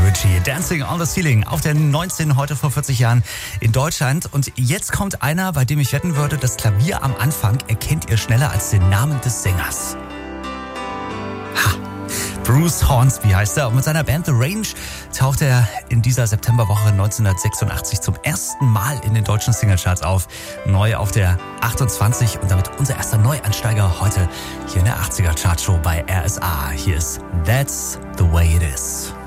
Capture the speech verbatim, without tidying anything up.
Ritchie, Dancing on the Ceiling, auf der neunzehn, heute vor vierzig Jahren in Deutschland. Und jetzt kommt einer, bei dem ich wetten würde, das Klavier am Anfang erkennt ihr schneller als den Namen des Sängers. Ha! Bruce Hornsby heißt er und mit seiner Band The Range taucht er in dieser Septemberwoche neunzehnhundertsechsundachtzig zum ersten Mal in den deutschen Singlecharts auf. Neu auf der achtundzwanzig und damit unser erster Neuansteiger heute hier in der achtziger Chartshow bei R S A. Hier ist That's the Way It Is.